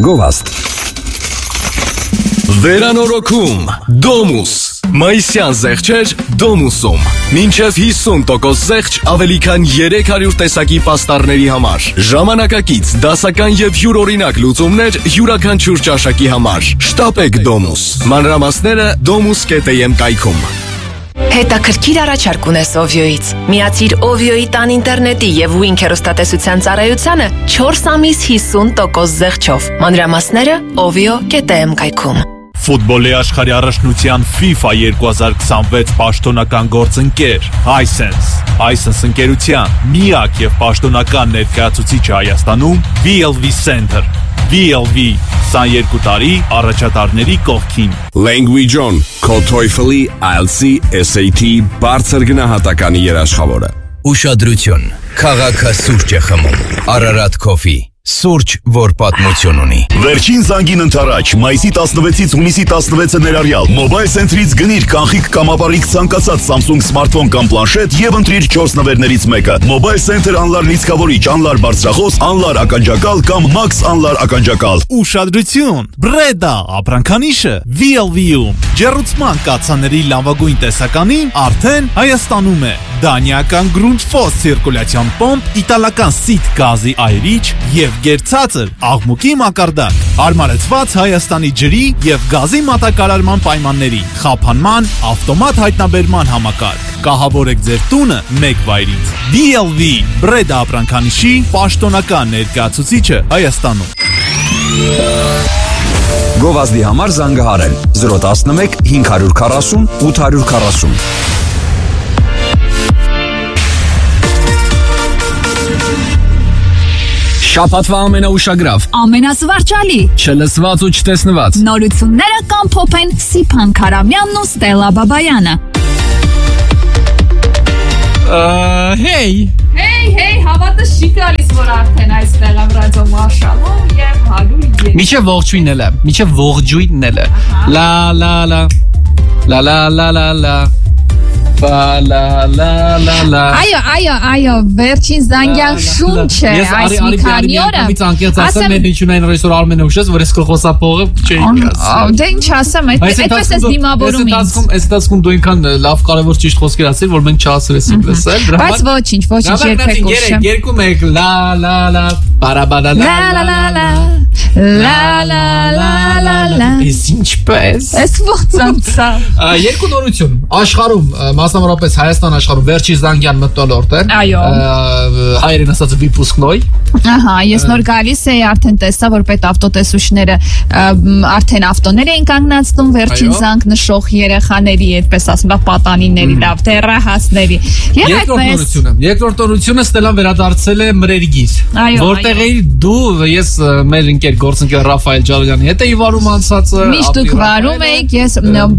Գովաստ Վերանորոգում Domus Մայիսյան զեղչեր Domus-ում Մինչև 50% զեղչ ավելի քան 300 տեսակի պաստառների համար Ժամանակակից, դասական և յուրօրինակ լուծումներ յուրաքանչյուր ճաշակի համար Շտապեք Domus Մանրամասները domus.am կայքում Հետաքրքիր առաջարկ ունես Ovio-ից։ Միացիր Ovio-ի տան ինտերնետի և Wink հեռուստատեսության ծառայությանը 4 ամիս 50% զեղչով։ Մանրամասները ovio.am կայքում։ Ֆուտբոլի աշխարհի առաջնության FIFA 2026 պաշտոնական գործընկեր Hisense ընկերության միակ եւ պաշտոնական ներկայացուցիչը Հայաստանում VLV Center VLV 22 տարի առաջատարների կողքին Language On Code TOEFL-ի IELTS-ի SAT բարձր գնահատականի երաշխավորը Ուշադրություն Քաղաքը սուրճ է խմում Ararat Coffee Սուրճ, որ պատմություն ունի Վերջին զանգին ընթരാճ Մայիսի 16-ից հունիսի 16-ը ներառյալ Mobile Center-ից գնիր կանխիկ կամ ապառիկ ցանկացած Samsung սմարթֆոն կամ պլանշետ եւ ընտրիր 4 նվերներից մեկը Mobile Center անլար լիցքավորիչ, անլար բարձրախոս, անլար ականջակալ կամ Max անլար ականջակալ Ուշադրություն Breda ապրանքանիշը VLV-ում Ջեռուցման կացաների լավագույն տեսականին արդեն Հայաստանում է Դանիական Grundfos ցիրկուլյացիոն պոմպ, իտալական Sit գազի այրիչ եւ գերցածր աղմուկի մակարդակ, հարմարեցված Հայաստանի ջրի եւ գազի մատակարարման պայմանների, խափանման, ավտոմատ հայտնաբերման համակարգ։ Կահավորեք ձեր տունը մեկ վայրից։ DLV Breda ապրանքանիշի պաշտոնական ներկայացուցիչը Հայաստանում։ Գովազդի համար զանգահարել 011 540 840 Շաբաթվա ամենաուշագրավ, ամենազվարճալի, չլսված ու չտեսնված նորությունները կամփոփեն Սիփան Քարամյանն ու Ստելա Բաբայանը։ Հեյ, հավատը չի գալիս, որ արդեն այստեղ եմ ռադիո Մարշալում եւ 100 Միջև ողջույնն էլ է։ La Այո, վերջին զանգյան շունչ է այս մի քանի օրը։ Ասեմ մեր հնչյունային ռեժիսոր Արմենը ուշեց, որ ես կխոսափողը չէի ասում։ Դե ինչ ասեմ, այդպես ես դիմավորում ինձ։ Այս դասքում դու ինքան լավ կարևոր ճիշտ խոսքեր ասել, որ մենք չհասցրեցինք լսել։ Բայց ոչինչ, երբեք ուշեմ։ Երկում եք la բարաբադալա La Ես ինչպես։ Ես ո՞նց անցա։ Երկու նորություն աշխարհում, մասնավորապես Հայաստան աշխարհում վերջի զանգյան մթնոլորտ է։ Այո։ Հայերեն ասած վիպուսկնոյ։ Ահա, ես նոր գալիս էի, արդեն տեսա, որ պետավտոտեսուչները արդեն ավտոներ էին կանգնացնում վերջին զանգ նշող երեխաների, այդպես ասում, լավ պատանիների, լավ դեռահասների։ Եվ այդպես։ Երկրորդ նորությունը Ստելան վերադարձել է Մրերգիր, որտեղ էի դու, ես մեր ընկեր գործընկեր Ռաֆայել Ջալյանի հետ էի վարում անցածը։ Միշտ դուք վարում եք, ես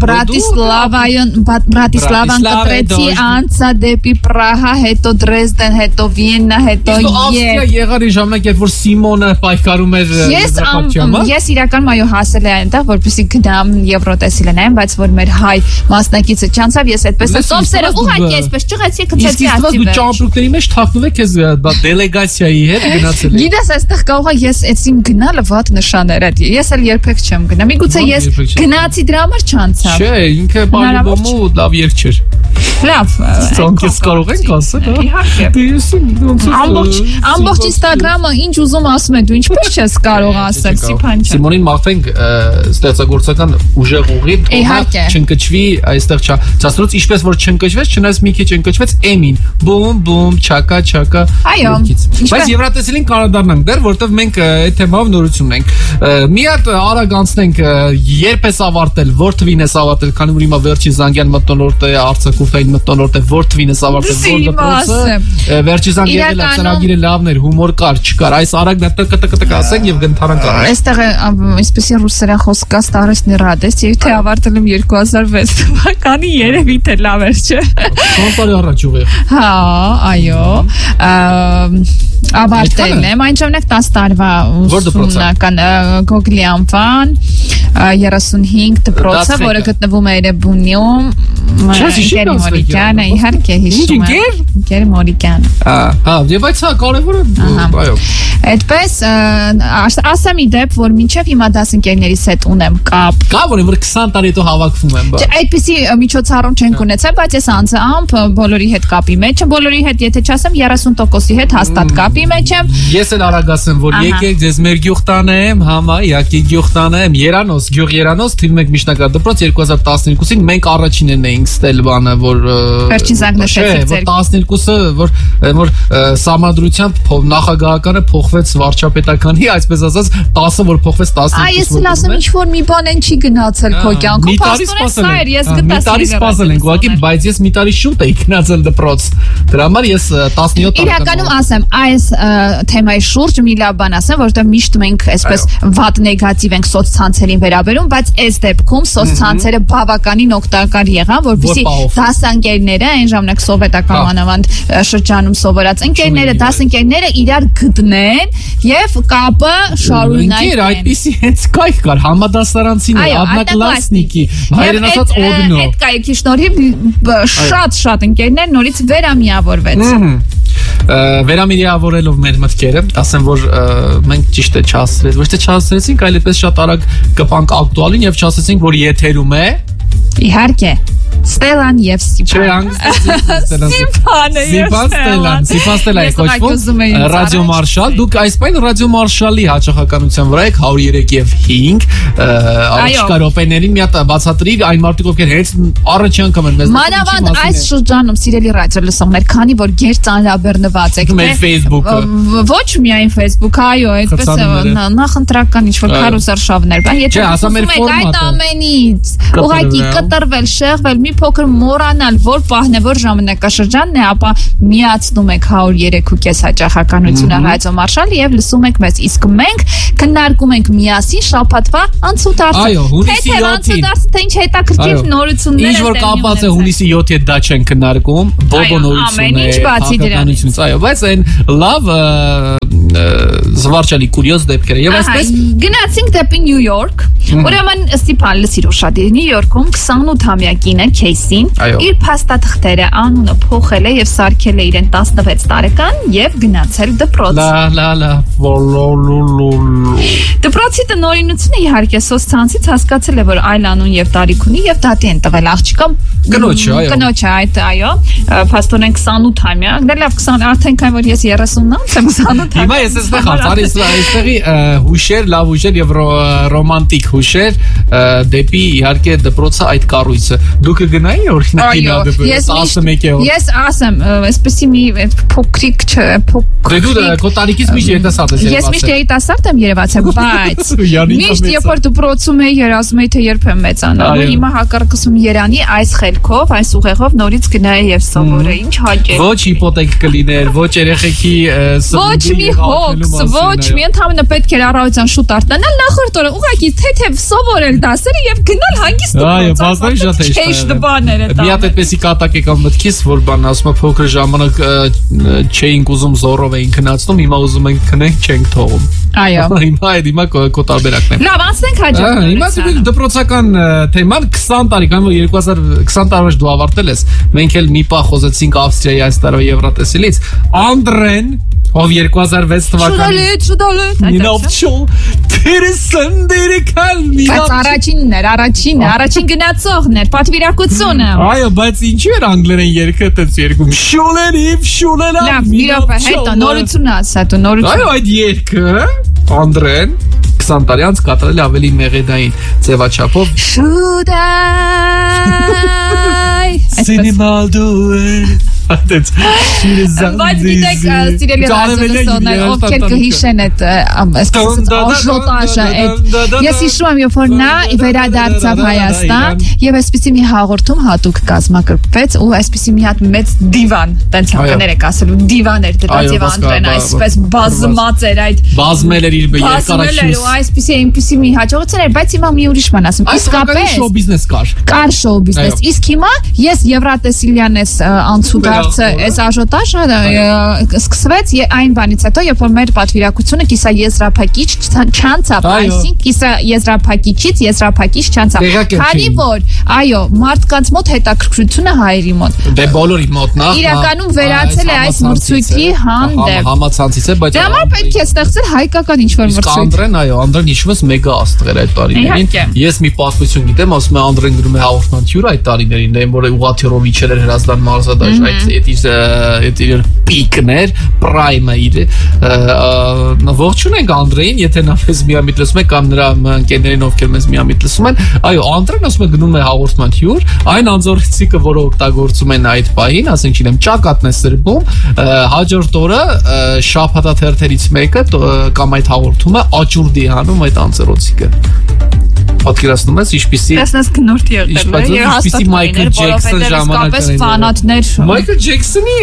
Բրատիսլավան կտրեցի, անցա դեպի Պրահա, հետո Դրեզդեն, հետո Վիեննա, հետո եղարի ժամանակ, երբ որ Սիմոնը պայքարում էր Ես իրական այո հասել եմ այնտեղ, որպեսզի գնամ Եվրոտեսիլ նայեմ, բայց որ մեր հայ մասնակիցը չանցավ, ես այդպես տոպսերը ուղղակի այսպես ճղեցի, գցեցի ակտիվ։ Դու ճամպրուկների մեջ թաքնվում ես քեզ դելեգացիայի հետ գնացել ես։ Գիտես, այստեղ կարող է ես այսին գնալը վատ նշաներ է։ Ես էլ երբեք չեմ գնա։ Միգուցե ես գնացի դրա համար չանցավ։ Չէ, ինքը բալիբոմու լավ երգ չէր։ Լավ, ցանկից կարող ենք ասել, հա։ Իհարկե։ Ամբողջ Instagram-ը ինչ ուզում ասում է, դու ինչպես չես կարող ասել, Սիփան ջան։ Սիմոնին մաղթենք ստեղծագործական ուժեղ ուղի, չընկճվի այստեղ չաստրուց, ինչպես որ չընկճվեց, չնայած մի քիչ ընկճվեց Էմին, բում, չակա։ Այո։ Բայց Եվրատեսիլին կարողանանք դեռ, որտեվ մենք այդ թեմայով նորություն ունենք։ Մի հատ արագ անցնենք, երբ ես ավարտել, որ թվին ես ավարտել, քանի որ հիմա վերջի զանգյան մթնոլորտ է, արձակուրդային մթնոլորտ է, որ թվին ես ավարտել, որ դպրոցը, վերջի զանգերը ծրագիրը լավն էր, հումոր կար, չկար, այս արագ տկ ասենք եւ գնթարանք արած։ Այստեղ այսպեսի ռուսերեն խոսք կա Старостный радость, եւ թե ավարտել եմ 2006 թվականի, երևի թե լավ էր, չէ։ 20 տարի առաջ ուղիղ։ Հա, այո։ Ավարտել եմ, այն ժամանակ 10 տարվա ուսումնական Գոգլի անվան 35 դպրոցը, որը գտնվում է Երևանում, Ինքեր Մորիկյանը, իհարկե հիշում եմ։ Ինքեր Մորիկյանը։ Հա, եւ այդ սա կարևորը, այո։ Այդպես ասեմ իդեպ, որ մինչև հիմա դասընկերներիս հետ ունեմ կապ։ Կա որ 20 տարի հետո հավաքվում եմ, բա։ Այդպիսի միջոցառում չենք ունեցել, բայց ես անձամբ բոլորի հետ կապի մեջ եմ, բոլորի հետ, եթե չասեմ 30%-ի հետ հաստատ կապի մեջ եմ։ Ես էլ արագ ասեմ, որ եկեք ձեզ մեր գյուղ տանեմ, համա, յակի գյուղ տանեմ, Երանոս, գյուղ Երանոս, թիվ 1 միջնակարգ դպրոց 2012-ին մենք առաջինն էինք ստել բանը, որ վերջին զանգ նշեցիք ձեր 12-ը, որ սահմանադրությամբ նախագահականը փոխվեց վարչապետականի, այսպես ասած 10-ը որ փոխվեց 12։ Այս էլ ասեմ, ինչ որ մի բան են չի գնացել քո կյանքում, փաստորեն սա էր, ես գտա։ Մի տարի սպասել ենք, ուղղակի, բայց ես մի տարի շուտ էի գնացել դպրոց։ Դրա համար ես 17 տարեկան։ Իրականում ասեմ, այս թեմայի շուրջ մի լավ բան ասեմ, որովհետև միշտ մենք այսպես վատ նեգատիվ ենք սոցցանցերին վերաբերում, բայց այս դեպքում սոցցանցերը բավականին օգտակար եղան, որպեսզի դասընկերները, այն ժամանակ սովետական մանավանդ շրջանում սովորած ընկերները, դասընկերները իրար գտնեն եւ կապը շարունակեն։ Ինքեր այդպեսի հենց կայք կար համադասարանցիներ, одноклассники, հայերեն ասած օդնո։ Այդ կայքի շնորհիվ շատ ընկերներ նորից վերամիավորվեց։ Վերամիավորելով մեր մտքերը, ասեմ որ մենք ճիշտ է չհասցրեց, ոչ թե չհասցրեցինք, այլ այդպես շատ արագ կպանք ակտուալին եւ չասեցինք, որ եթերում է իհարկե Ստելան եւ Սիփան։ Սիփան է կոչվում ռադիո մարշալ։ Դուք այս պայն ռադիո մարշալի հաճախականության վրա եք 103 եւ 5 առաջիկա րոպեներին մի հատ բացատրիր այն մարդիկ ովքեր հենց առաջի անգամ են մեզ մանավանդ այս շրջանում սիրելի ռադիո լսողներ, քանի որ գեր ծանրաբեռնված եք մեր Facebook-ը ոչ միայն Facebook, այո, այդպես նախընտրական ինչ որ կարուսարշավներ, բայց եթե այդ ամենից ուղղակի կտրվել, շեղվել, մի փոքր մոռանալ, որ պահն է, որ ժամանակաշրջանն է, ապա միացնում եք 103.5 հաճախականությունը ռադիո մարշալի եւ լսում եք մեզ, իսկ մենք քննարկում ենք միասին շաբաթվա անցուդարձը։ Այո, հունիսի 7-ին։ Թե ինչ հետաքրքիր նորություններ են։ Ինչ որ կապված է հունիսի 7-ի հետ դա չեն քննարկում, բոբո նորություններ։ Այո, բայց այն լավ զվարճալի կուրիոզ դեպքեր եւ այսպես գնացինք դեպի Նյու Յորք, ուրեմն Ստիփան լսիր ուշադիր, Նյու Յորքում 28-ամյա կինը Քեյսին իր փաստաթղթերը անունը փոխել է եւ սարքել է իրեն 16 տարեկան եւ գնացել դպրոց։ Դպրոցի տնօրինությունը իհարկե սոցցանցից հասկացել է, որ այլ անուն եւ տարիք ունի եւ դատի են տվել աղջիկը կնոջը, այո, փաստորեն 28-ամյա, դե լավ 20, արդեն քան որ ես 39-ից եմ 28-ամյա։ Հիմա ես էստեղ հարցարիս այստեղի հուշեր, լավ հուշեր եւ ռոմանտիկ հուշեր դեպի իհարկե դպրոցը այդ կառույցը։ Դուք կգնայի օրինակի նա դպրոց 11-ով։ Ես ասեմ, այսպեսի մի փոքրիկ չէ, Դե դու քո տարիքից միշտ երիտասարդ ես երևացել։ Ես միշտ երիտասարդ եմ երևացել, բայց միշտ երբ որ դպրոցում էի, երազում էի, թե երբ եմ մեծանալու։ Հիմա հակառակսում Երանի այս խելքով, այս ուղեղով նորից գնայի եւ սովորեի, ինչ հաճելի։ Ոչ հիպոթեկ կլիներ, ոչ երեխեքի ոչ մի հոգս, ոչ մի ընդհանրապես պետք էր առավոտյան շուտ արթնանալ, նախորդ օրը ուղղակի թեթև սովորել դասերը եւ գնալ հանգիստ դպրոց։ Այո, բազային շատ է։ Քեշ դբաները դա։ Մի հատ այդպեսի կատակ եկավ մտքից, որ բան ասում է փոքր ժամանակ չէինք ուզում զորով էին քնացնում, հիմա ուզում ենք քնենք, չենք թողում։ Այո։ Հիմա քո տարբերակն է։ Լավ, անցնենք հաջորդ։ Հիմա դպրոցական թեման 20 տարի, կամ 2020 տարվա դու ավարտել ես։ Մենք էլ մի պահ խոսեցինք Ավստրիայի այս տարվա Եվրատեսիլից։ Անդրեն, ով 2006 թվականին Շուտալետ։ Նինովչո Բայց առաջին գնացողն էր, պատվիրակությունը։ Այո, բայց ինչու էր անգլերեն երգը տենց երգում։ Շուլերիվ։ Լավ, իրոք հետո նորություն ասա, դու նորություն։ Այո, այդ երգը Անդրեն 20 տարի անց կատարել ավելի մեղեդային ձևաչափով։ Սինեմալ դուել Այդպես բայց գիտեք սիրելի ռադիոլսողներ, ովքեր կհիշեն այդ այսպես աշոտաժը, ես հիշում եմ, երբ որ նա վերադարձավ Հայաստան եւ այսպեսի մի հաղորդում հատուկ կազմակերպվեց ու այսպեսի մի հատ մեծ դիվան, տենց հականերեք ասելու դիվան էր դրած եւ Անդրեն այսպես բազմած էր այդ բազմել էր իր երկարաշուս ու այսպեսի այնպեսի մի հաջողություն էր, բայց հիմա մի ուրիշ բան ասեմ, իսկապես շոու բիզնես կար շոու բիզնես, իսկ հիմա ես Եվրատեսիլյանես անցուդարձ դարձը այս աժոտաժը սկսվեց այն բանից հետո, երբ որ մեր պատվիրակությունը կիսաեզրափակիչ չանցավ, այսինքն կիսաեզրափակիչից եզրափակիչ չանցավ։ Քանի որ, այո, մարդկանց մոտ հետաքրքրությունը հայերի մոտ։ Դե բոլորի մոտ նա իրականում վերացել է այս մրցույթի հանդեպ։ Համացանցից է, բայց դրա համար պետք է ստեղծել հայկական ինչ-որ մրցույթ։ Անդրեն, այո, Անդրեն հիշում ես մեգա աստղեր այդ տարիներին։ Ես մի պատմություն գիտեմ, ասում եմ Անդրեն գրում է հաղորդման թյուր այդ տարիներին, որ Ուղաթյուրով իջել էր Հրազդան մարզադաշտ, այդ իր պիկներ, պրայմը իր։ Ողջունենք Անդրեին, եթե նա մեզ միամիտ լսում է կամ նրա ընկերներին, ովքեր մեզ միամիտ լսում են։ Այո, Անդրեն ասում է գնում է հաղորդման թյուր, այն անձորիցիկը, որը օգտագործում են այդ պահին, ասենք չունեմ, ճակատն է սրբում, հաջորդ օրը շաբաթաթերթերից մեկը կամ այդ հաղորդումը աճուրդի հանում այդ անձրոցիկը։ Պատկերացնում ես ինչպիսի Տեսնես գնորդ եղել է եւ ինչպիսի Մայքլ Ջեքսոն ժամանակներին ֆանատներ Մայքլ Ջեքսոնի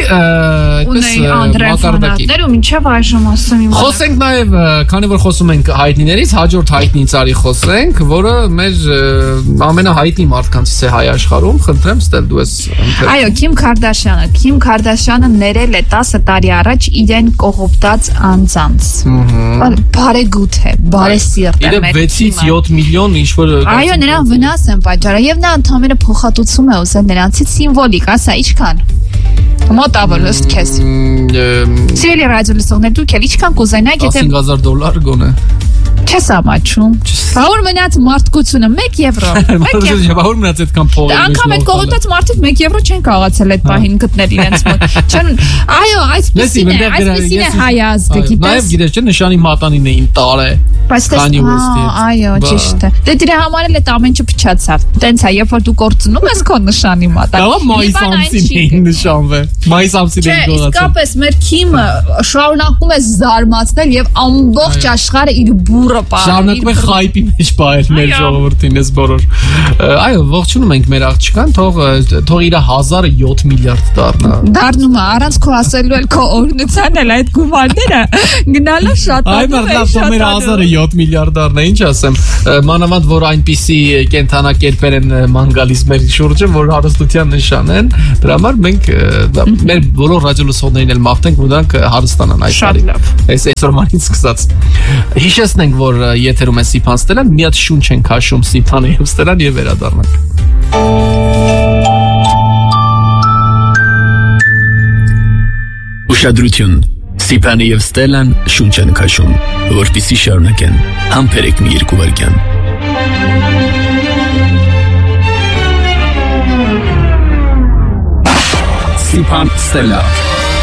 այդպես ֆանատներ ու մինչեւ այժմ ասում իմ խոսենք նաեւ քանի որ խոսում ենք հայտնիներից հաջորդ հայտնի ծարի խոսենք որը մեր ամենահայտնի մարդկանցից է հայ աշխարհում խնդրեմ ստել դու ես այո Քիմ Քարդաշյանը ներել է 10 տարի առաջ իրեն կողոպտած անձանց բարեգութ է բարեսիրտ է 6-ից 7 միլիոն Այո, նրան վնաս են պատճառել եւ նա ընդհանրապես փոխհատուցում է ուզել նրանցից սիմվոլիկ, ասա, ինչքան։ Մոտավոր ըստ քեզ։ Սիրելի ռադիո լսողներ, դուք էլ ինչքան կուզենաք, եթե $10000 գոնե։ Չես ամաչում։ Բաղուր մնաց մարդկությունը 1 եվրո։ Բաղուր մնաց այդքան փող։ Անկամ այդ կողոպտած մարդիկ 1 եվրո չեն կարողացել այդ պահին գտնել իրենց մոտ։ Չեն, այո, այսպեսին է հայ ազգը, գիտես։ Նաև գիտես, չէ՞, նշանի մատանին էին տարե։ Այո, ճիշտ է։ Դե դրա համար էլ այդ ամենը փչացավ։ Տենց է, երբ որ դու կորցնում ես քո նշանի մատան։ Դա մայիս ամսին էին նշանվել։ Մայիս ամսին էին գողացել։ Իսկապես մեր Քիմը շարունակում է զարմացնել եւ ամբողջ աշխարհը իր բուրը Շարունակում է խայպի մեջ բայել մեր ժողովրդին ես բոլոր։ Այո, ողջունում ենք մեր աղջկան, թող իր 1007 միլիարդ դառնա։ Դառնում է, առանց քո ասելու էլ քո օրնության էլ այդ գումարները գնալը շատ է։ Այ մարդիկ մեր 1007 միլիարդ դառնա, ինչ ասեմ։ Մանավանդ որ այնպիսի կենթանակերպեր են ման գալիս մեր շուրջը, որ հարստության նշան են, դրա համար մենք մեր բոլոր ռադիոլսողներին էլ մաղթենք, որ դրանք հարստանան այս տարի։ Այսօրմանից սկսած։ Հիշեցնենք, որ եթերում է Սիփան Ստելան, մի հատ շունչ են քաշում Սիփանը եւ Ստելան եւ վերադառնանք։ Ուշադրություն, Սիփանը եւ Ստելան շունչ են քաշում, որպեսզի շարունակեն համբերեք մի 2 վայրկյան։ Սիփան Ստելան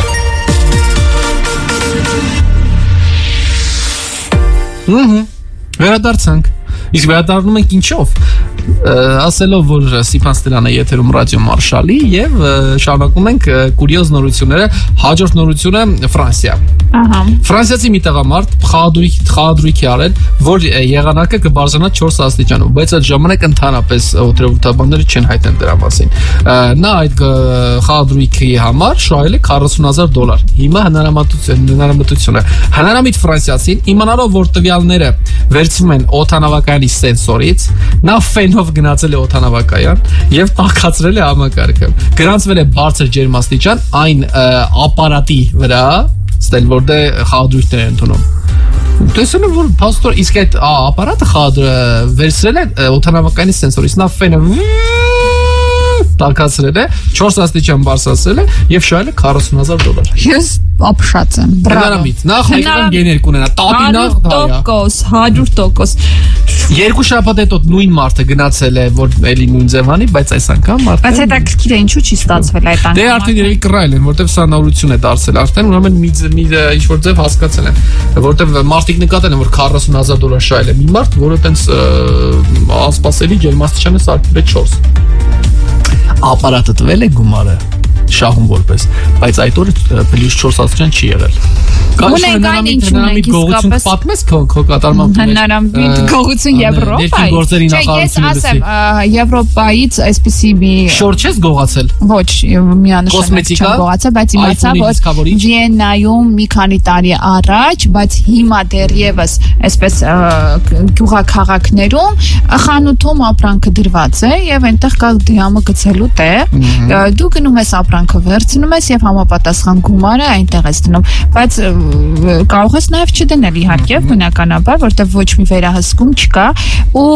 Վերադարձանք։ Իսկ վերադառնում ենք ինչով։ Ասելով, որ Սիփան Ստելանը եթերում ռադիո Մարշալի եւ շարունակում ենք կուրիոզ նորությունները, հաջորդ նորությունը Ֆրանսիա։ Ահա։ Ֆրանսիացի մի տղամարդ խաղադրույք է արել, որ եղանակը կբարձրանա 4 աստիճանով, բայց այդ ժամանակ ընդհանրապես օդերևութաբանները չեն հայտնել դրա մասին։ Նա այդ խաղադրույքի համար շահել է $40,000։ Հիմա հնարամտությունը։ Հնարամիտ ֆրանսիացին իմանալով, որ տվյալները վերցվում են օդանավակայանի սենսորից, նա ֆենով գնացել է օդանավակայան եւ տաքացրել է համակարգը։ Գրանցվել է բարձր ջերմաստիճան այն ապարատի վրա, ստել որտեղ խաղադրույքներ են ընդունում։ Տեսնում որ փաստոր իսկ այդ ապարատը վերցրել է օդանավակայանի սենսորից, նա ֆենը տաքացրել է, 4 աստիճան բարձրացրել է եւ շահել է $40,000։ Ես ապշած եմ։ Բրավո։ Նախ հայկական գեներ կունենա, տատինախ դա։ 100%։ Երկու շաբաթ հետո նույն մարդը գնացել է, որ էլի նույն ձևանի, բայց այս անգամ մարդը։ Բայց հետաքրքիր է, ինչու չի ստացվել այդ անգամ։ Դե արդեն երևի կռայել են, որտեվ սա նորություն է դարձել, արդեն ուրեմն մի ինչ որ ձև հասկացել են, որտեվ մարդիկ նկատել են, որ $40,000 շահել է մի մարդ, որը տենց անսպասելի ջերմաստիճանը սարքել է 4։ Ապարատը տվել է գումարը շահում որպես, բայց այդ օրը +4 աստիճան չի եղել։ Ունենք այն ինչու մենք իսկապես պատմես քո կատարման հնարամիտ գողություն Եվրոպայի։ Ես ասեմ Եվրոպայից այսպիսի մի շոր չես գողացել։ Ոչ, միանշանակ չեմ գողացել, բայց իմացա, որ Վիեննայում մի քանի տարի առաջ, բայց հիմա դեռևս այսպես գյուղաքաղաքներում խանութում ապրանքը դրված է եւ այնտեղ կա դրամը գցելու տեղ։ Դու գնում ես ապրանք ապրանքը վերցնում ես եւ համապատասխան գումարը այնտեղ ես դնում, բայց կարող ես նաեւ չդնել իհարկե, բնականաբար, որտեղ ոչ մի վերահսկում չկա ու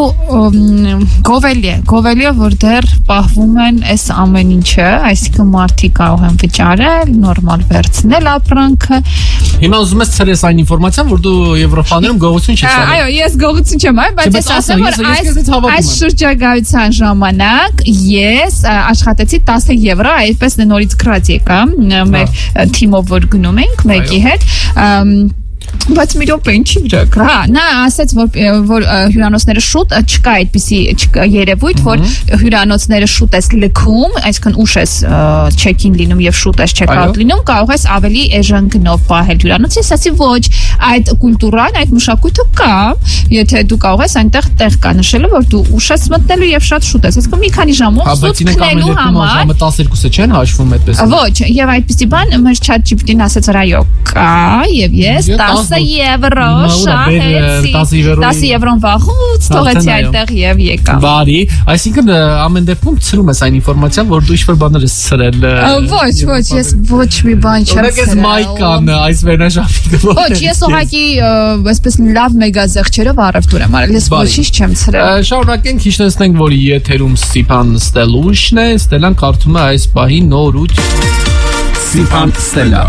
գովելի է, որ դեռ պահվում են այս ամեն ինչը, այսինքն մարդիկ կարող են վճարել, նորմալ վերցնել ապրանքը։ Հիմա ուզում ես ցրես այն ինֆորմացիան, որ դու Եվրոպաներում գողություն չես անում։ Այո, ես գողություն չեմ անում, բայց ես ասեմ, որ այս շրջագայության ժամանակ ես աշխատեցի 10 եվրո, այդպես նորից գրած եկա մեր թիմով որ գնում ենք մեկի հետ, բայց մի րոպե ինչի վրա կա։ Նա ասաց, որ հյուրանոցները շուտ չկա այդպիսի երևույթ, որ հյուրանոցները շուտ ես լքում, այսինքն ուշ ես չեքին լինում եւ շուտ ես չեկաուտ լինում, կարող ես ավելի էժան գնով պահել հյուրանոցը։ Ես ասի ոչ, այդ կուլտուրան, այդ մշակույթը կա, եթե դու կարող ես այնտեղ տեղ կա նշելու, որ դու ուշ ես մտնելու եւ շատ շուտ ես։ Այսինքն մի քանի ժամով շուտ քնելու համար ժամը 12-ը չեն հաշվում այդպես։ Ոչ, եւ այդպիսի բան մեր ChatGPT-ն ասաց, որ այո, կա եւ ես 10 եվրո շահեցի 10 եվրոն վախուց թողեցի այդտեղ եւ եկա։ Բարի, այսինքն ամեն դեպքում ցրում ես այն ինֆորմացիան, որ դու ինչ-որ բաներ ես ցրել։ Ոչ, ես ոչ մի բան չեմ ցրել։ Ունեք մայկան այս վերնաժապիկը։ Ոչ, ես ուղղակի այսպես լավ մեգազեղչերով առևտուր եմ արել, ես ոչինչ չեմ ցրել։ Շարունակենք, հիշեցնենք, որ եթերում Սիփան Ստելուշն է, Ստելան կարդում է այս պահի նորույթ։ Սիփան Ստելա։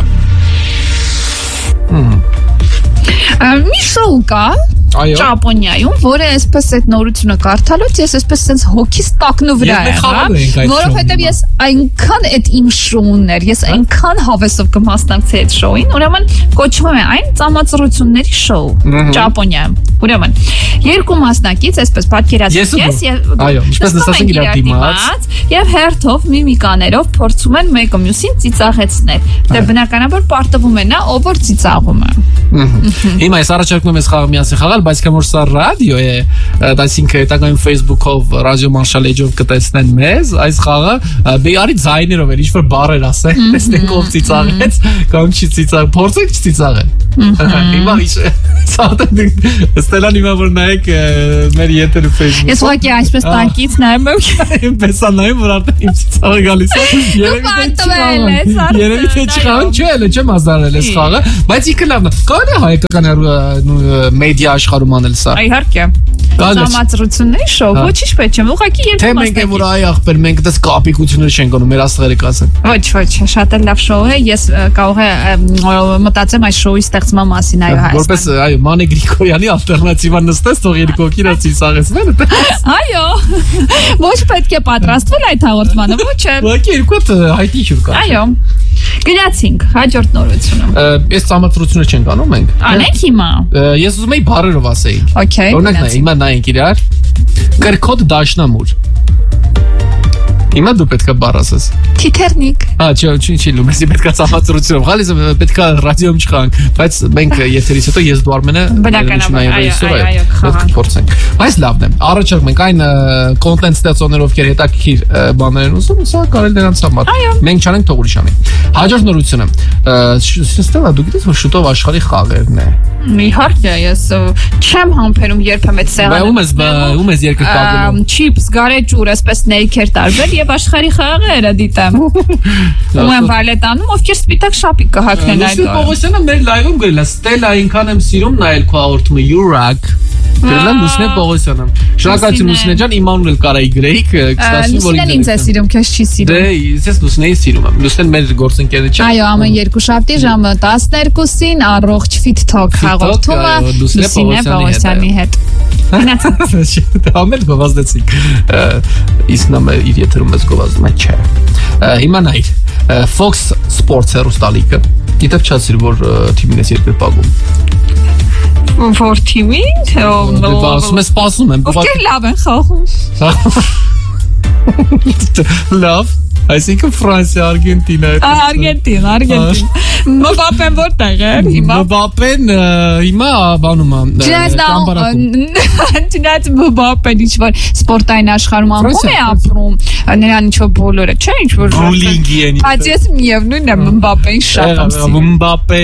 Մի շոու կա Ճապոնիայում, որը այսպես այդ նորությունը կարդալուց ես այսպես sense հոգիս տակնու վրա եմ, որովհետև ես այնքան այդ իմ շոուն էր, ես այնքան հավեսով կմասնակցեի այդ շոուին, ուրեմն կոչվում է այն ծամածռությունների շոու Ճապոնիայում։ Ուրեմն երկու մասնակից այսպես պատկերացրեք ինչպես նստած իրար դիմաց եւ հերթով միմիկաներով փորձում են մեկը մյուսին ծիծաղեցնել։ Դե բնականաբար պարտվում է նա, ով որ ծիծաղում է։ Հիմա ես առաջարկում եմ այս խաղը միասին խաղալ, բայց կամոր սա ռադիո է, այսինքն հետագայում Facebook-ով ռադիո մանշալեջով կտեսնեն մեզ, այս խաղը բիարի ձայներով էր, ինչ-որ բառեր ասեն, տեսնենք ով ծիծաղեց, կամ չի ծիծաղ, փորձենք չծիծաղել։ Հիմա ինչ Ստելան հիմա որ նայեք մեր եթերը Facebook-ով։ Ես ուղղակի այսպես տանկից նայում եմ։ Այնպես նայում, որ արդեն իմ ծիծաղը գալիս է։ Երևի թե չխաղան, չէ, չեմ ազդարել այս խաղը, բայց ինքը լավն է։ Կարելի է հայկական մեդիա աշխարհում անել սա։ Իհարկե։ Ծամածռությունների շոու, ոչինչ պետք չէ, ուղղակի երբ թե մենք է որ այ ախպեր մենք դες կապիկություններ չենք անում, մեր աստղերը կասեն։ Ոչ, շատ լավ շոու է, ես կարող եմ մտածեմ այս շոուի ստեղծման մասին, այո, Հայաստան։ Որպես այո, Մանե Գրիգորյանի ալտերնատիվա նստես, թող երկու կիրա ծիծաղեցնեն։ Այո։ Ոչ պետք է պատրաստվել այդ հաղորդմանը, ոչ է։ Ուղղակի երկու հայտի ջուր կա։ Այո։ Գնացինք հաջորդ նորությունը։ Այս ծամածռությունը չենք անում մենք։ Անենք հիմա։ Ես ուզում եի բառերով ասեինք։ Okay։ Օրինակ հիմա նայենք իրար։ Կրկոտ դաշնամուր։ Հիմա դու պետք է բառ ասես։ Թիթեռնիկ։ Չի լու, մեզի պետք է ծամածռությունով։ Գալիս պետք է ռադիոյում չխաղանք, բայց մենք եթերից հետո ես դու Արմենը փորձենք։ Բայց լավն է։ Առաջարկում ենք այն կոնտենտ ստեղծողներ, ովքեր հետաքրքիր բաներ են ուզում, սա կարելի նրանց համար։ Մենք չանենք, թող ուրիշ անի։ Հաջորդ նորությունը։ Ստելա, դու գիտես, որ շուտով աշխարհի խաղերն է։ Իհարկե, ես չեմ համբերում երբեմն այդ սեղանը։ Ում ես երկրորդ կապում։ Չիփս, գարեջուր, այսպես ներքեր տարբեր եւ աշխարհի խաղերը դիտեմ։ Ում են վալետանում, ովքեր սպիտակ շապիկ կհագնեն այդ։ Լուսինե Պողոսյանը մեր լայվում գրել է. Ստելա այնքան եմ սիրում նայել քո հաղորդումը Յուրակ։ Գրել Լուսինե Պողոսյանը։ Շնորհակալություն Լուսինե ջան, իմ անունն էլ կարայի գրեիք, կստացվի որ Լուսինեն ինձ է սիրում, քեզ չի սիրում։ Դե, ես Լուսինեին սիրում եմ։ Լուսինեն մեր գործընկերը չէ։ Այո, ամեն երկուշաբթի ժամը 12-ին առողջ Fit Talk հաղորդումը Լուսինե Պողոսյանի հետ։ Ամեն գովազդեցիկ։ Իսկ նա իր եթերում ես գովազդում է, չէ։ Հիմա նայր Fox Sports հեռուստալիքը։ Գիտեք չասիր որ թիմին ես երկրպագում։ For teaming? Ասում ես սպասում եմ։ Ովքեր լավ են խաղում։ Լավ։ Այսինքն Ֆրանսիա, Արգենտինա։ Արգենտին։ Մբապեն որտեղ է հիմա։ Մբապեն հիմա բանում է։ Չնայած Մբապեն ինչ-որ սպորտային աշխարհում անկում է ապրում, նրան ինչ-որ բոլորը, չէ, ինչ-որ ռուլինգի են։ Բայց ես միևնույնն է Մբապեն շատ եմ սիրում։ Մբապե,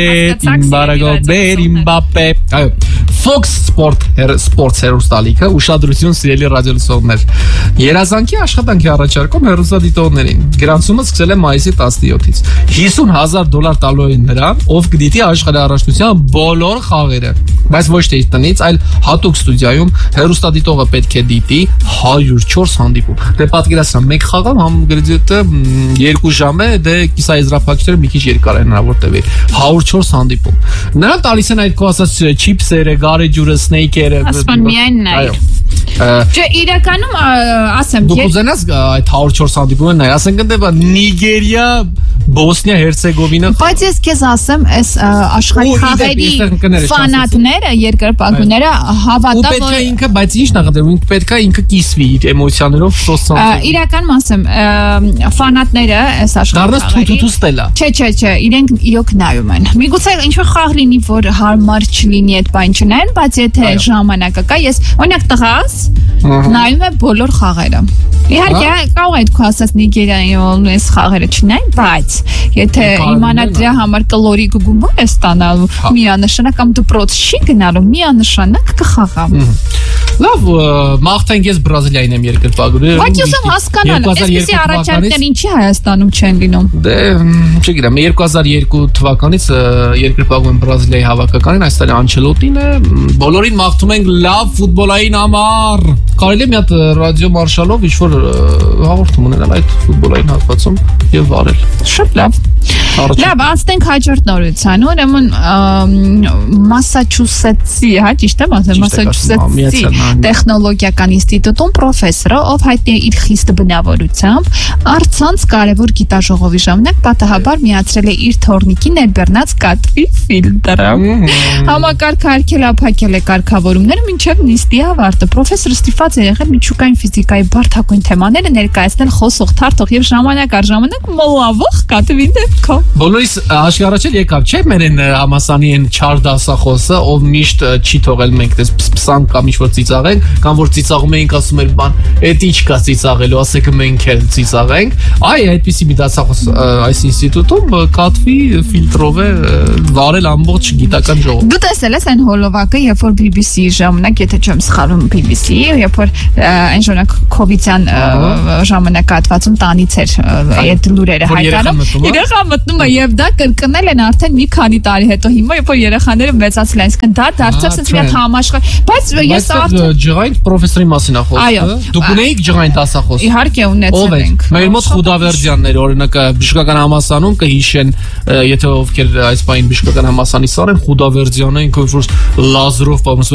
Մբապե։ Այո։ Fox Sports հեռուստալիքը ուշադրություն սիրելի ռադիոլսողներ։ Երազանքի աշխատանք աշխատանքի առաջարկում հեռուստադիտողներին։ Գրանցումը սկսել է մայիսի 17-ից։ $50,000 տալու են նրան, ով կդիտի աշխարհի առաջնության բոլոր խաղերը, բայց ոչ թե իր տնից, այլ հատուկ ստուդիայում հեռուստադիտողը պետք է դիտի 104 հանդիպում։ Դե պատկերացրու, մեկ խաղը համգրեդը 2 ժամ է, դե կիսա եզրափակիչները մի քիչ երկար են հնարավոր տևի։ 104 հանդիպում։ Նրան տալիս են այդ քո ասած չիփսերը, գարեջուրը, սնեյքերը։ Ասում միայն նայր։ Չէ, իրականում ասեմ, դու կուզենաս այդ 104 հանդիպումը նայ, ասենք դեպա Նիգերիա, Բոսնիա, Հերցեգովինա։ Բայց ես քեզ ասեմ, այս աշխարհի խաղերի ֆանատները, երկրպագուները հավատա որ պետք է ինքը, բայց ի՞նչն է խնդրում, ինքը պետք է ինքը կիսվի իր էմոցիաներով սոցիալ։ Իրականում ասեմ, ֆանատները այս աշխարհի Չէ, իրենք իրոք նայում են։ Միգուցե ինչ-որ խաղ լինի, որ հարմար չլինի այդ բան չնայեն, բայց եթե ժամանակը կա, ես օրինակ տղաս նայում եմ բոլոր խաղերը։ Իհարկե, կարող է դու ասած Նիգերիայում այս խաղերը չնայեն, բայց եթե իմանա դրա համար կալորիկ գումար է ստանալու, միանշանակ կամ դպրոց չի գնալու, միանշանակ կխաղա։ Լավ, մաղթենք ես Բրազիլիային եմ երկրպագուներ։ Բայց ես եմ հասկանալ, այսպեսի առաջարկներ ինչի Հայաստանում չեն լինում։ Դե, չգիտեմ, 2002 թվականից երկրպագու եմ Բրազիլիայի հավաքականին, այստեղ Անչելոտին է, բոլորին մաղթում ենք լավ ֆուտբոլային համար։ Կարելի է մի հատ ռադիո մարշալով ինչ-որ հաղորդում ունենալ այդ ֆուտբոլային հատվածում եւ վարել։ Շատ լավ։ Լավ, անցնենք հաջորդ նորությանը, ուրեմն Մասաչուսեթսի, հա, ճիշտ եմ ասել, Մասաչուսեթսի տեխնոլոգիական ինստիտուտում պրոֆեսորը, ով հայտնի է իր խիստ բնավորությամբ, առցանց կարևոր գիտաժողովի ժամանակ պատահաբար միացրել է իր թորնիկի ներբեռնած կադրի ֆիլտրը։ Համակարգը արգելափակել է կարգավորումները մինչև նիստի ավարտը։ Պրոֆեսորը ստիպված է եղել միջուկային ֆիզիկայի բարդագույն թեմաները ներկայացնել խոսող, թարթող եւ ժամանակ առ ժամանակ մոլավող կադրի դեպքով։ Բոլորիս աշխարհաչել եկավ, չէ՞, մերեն համասանի են չար դասախոսը, ով միշտ չի թողել մենք դες փսան կամ ինչ-որ ծիծաղենք, կամ որ ծիծաղում էինք ասում էր բան, էդ ինչ կա ծիծաղելու, ասեք մենք էլ ծիծաղենք։ Այ այդպիսի մի դասախոս այս ինստիտուտում կատվի ֆիլտրով է վարել ամբողջ գիտական ժողով։ Դու տեսել ես այն հոլովակը, երբ որ BBC-ի ժամանակ, եթե չեմ սխալվում BBC-ի, երբ որ այն ժամանակ COVID-յան ժամանակահատվածում տանից էր այդ լուրերը հայտարարում, երեխա մտնում է եւ դա կրկնել են արդեն մի քանի տարի հետո հիմա, երբ որ երեխաները մեծացել են, այսինքն դա դարձավ sense մի հատ համաշխարհ, բայց ես արդեն ջղային պրոֆեսորի մասին է խոսքը։ Դուք ունեիք ջղային դասախոս։ Իհարկե ունեցել ենք։ Մեր մոտ Խուդավերդյաններ, օրինակ բժշկական համալսարանում կհիշեն, եթե ովքեր այս բանին բժշկական համալսարանի սար են, Խուդավերդյանը ինքը որ Լազարով